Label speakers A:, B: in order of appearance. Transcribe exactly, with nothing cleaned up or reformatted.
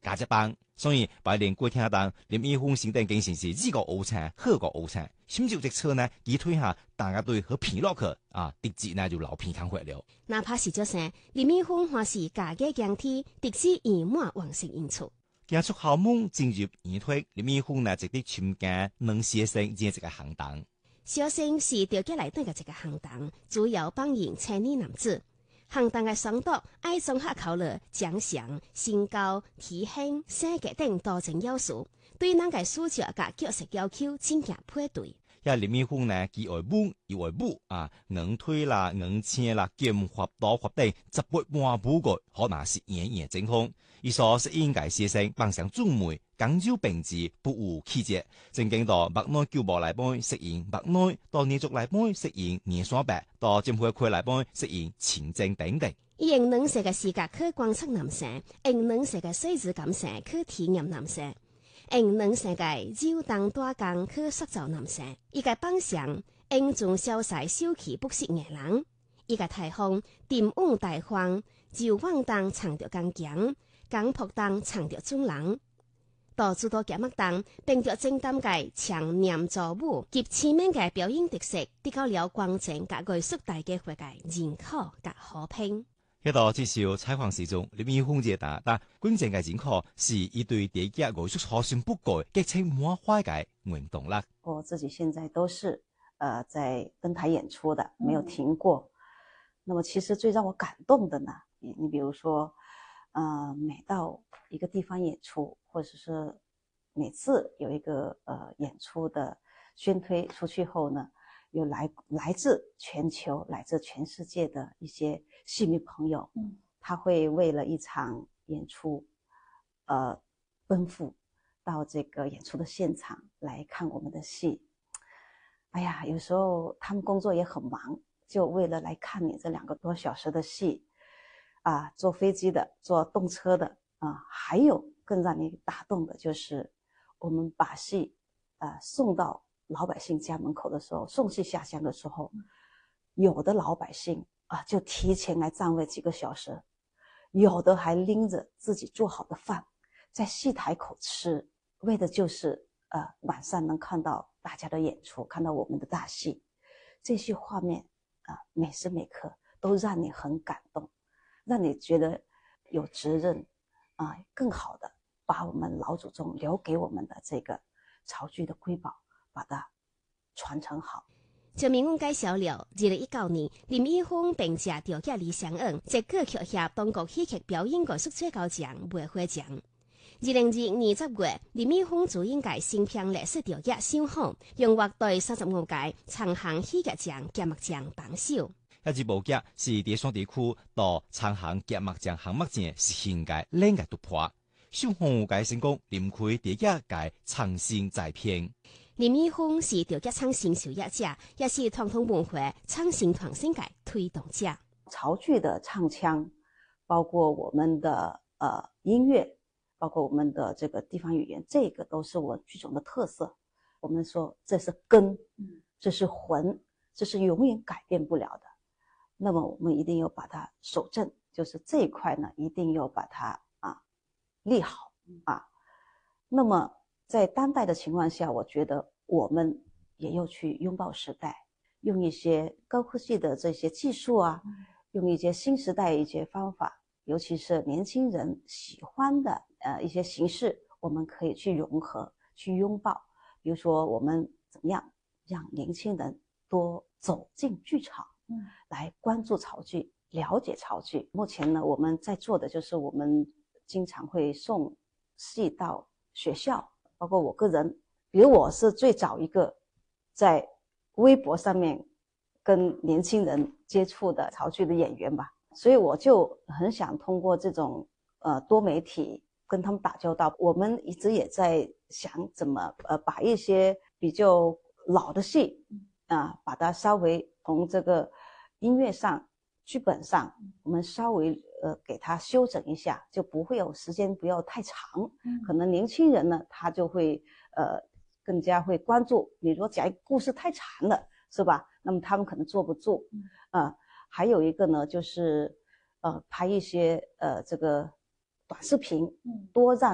A: 價值班，所以白連過聽當林一峰先等經成是呢個奧產，好個奧產，甚至隻車呢，幾推下大家對和疲勞去啊，直接呢就老片康回了。
B: 哪怕是咗聲，林一峰還是家嘅鏡體，直至圓滿完成演出。
A: 結束校門進入演出，林一峰呢直接參加兩學生演一個行當。
B: 小生是調家來對嘅一個行當，主要扮演青年男子。行當嘅上讀愛綜合考慮長相、身高、體型、性格等多種要素，對人嘅素質甲角色要求真正配對。
A: 一林一峰呢，佢外母又外母啊，硬推啦、硬切啦、劍法多法等，十八般武藝，可能是演演精通。伊所適應嘅學生扮上中美，講究並治，不無氣節。正經到白內舊部來幫適應白內，到年族來幫適應年山白，到政府區來幫適應前正等等。
B: 伊用兩世嘅視覺去觀察男生，用兩世嘅細緻感性去體驗男生。用兩世嘅繞當大工去塑造男生，伊個扮相用從小細小氣不識藝人，伊個台風電舞大方，就往當唱着剛強，剛撲當唱着中人，到諸多節目當並着正當嘅強念造舞及前面嘅表演特色，得到了觀眾甲藝術大家伙嘅認可甲好評。
A: 一度接受採訪時中，林一峰解答，但觀眾嘅認可是一對第一藝術初心不改，激情滿懷嘅運動啦。
C: 我自己現在都是，呃，在登台演出的，沒有停過。嗯、那麼其實最讓我感動的呢，你你比如說，呃，每到一個地方演出，或者是每次有一個呃演出的宣推出去後呢，有來來自全球、來自全世界的一些戲迷朋友，嗯，他會為了一場演出，呃，奔赴到這個演出的現場來看我們的戲。哎呀，有時候他們工作也很忙，就為了來看你這兩個多小時的戲，啊，坐飛機的，坐動車的，啊，還有更讓你打動的就是我們把戲，啊，送到老百姓家門口的時候，送戲下鄉的時候，有的老百姓啊就提前來站位幾個小時，有的還拎着自己做好的飯在戲台口吃，為的就是呃晚上能看到大家的演出，看到我們的大戲，這些畫面啊每時每刻都讓你很感動，讓你覺得有責任啊更好的把我們老祖宗留給我們的這個潮劇的瑰寶把它傳承好。
B: 就明我介紹了，二零一九年林一峰並借調解理想恩，在歌劇協當國戲劇表演藝術最高獎梅花獎。二零二一年十月，林一峰主演嘅新片歷史調解小項，用獲對三十五屆長行戲劇獎揭幕獎榜首。
A: 一支部劇是第三地區到長行揭幕獎項目前實現嘅兩個突破，小項嘅成功連開第一屆長新再片。
B: 林一峰是調節創新受益者，也是傳統文化創新創新嘅推動者。
C: 潮劇的唱腔，包括我們的呃音樂，包括我們的這個地方語言，這個都是我劇種的特色。我們說這是根，這是魂，這是永遠改變不了的。那麼我們一定要把它守正，就是這一塊呢，一定要把它啊立好啊。那麼在當代的情況下，我覺得我們也要去擁抱時代，用一些高科技的這些技術啊，用一些新時代一些方法，尤其是年輕人喜歡的呃一些形式，我們可以去融合，去擁抱。比如說，我們怎麼樣讓年輕人多走進劇場，嗯，來關注潮劇，了解潮劇。目前呢，我們在做的就是我們經常會送戲到學校。包括我個人，比如我是最早一個在微博上面跟年輕人接觸的潮劇的演員吧，所以我就很想通過這種呃多媒體跟他們打交道。我們一直也在想怎麼呃把一些比較老的戲啊、呃，把它稍微從這個音樂上、劇本上，我們稍微呃給它修整一下，就不會有時間不要太長。嗯、可能年輕人呢，他就會呃更加會關注。你如果講一個故事太長了，是吧？那麼他們可能坐不住。啊、嗯呃，還有一個呢，就是呃拍一些呃這個短視頻，多讓